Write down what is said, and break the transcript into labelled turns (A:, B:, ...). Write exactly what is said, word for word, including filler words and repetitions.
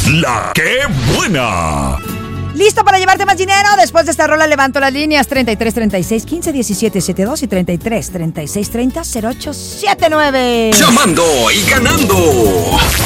A: La que buena.
B: ¿Listo para llevarte más dinero? Después de esta rola levanto las líneas treinta y tres, treinta y seis, quince, diecisiete, setenta y dos y treinta y tres, treinta y seis, treinta, cero ocho setenta y nueve.
A: Llamando y ganando.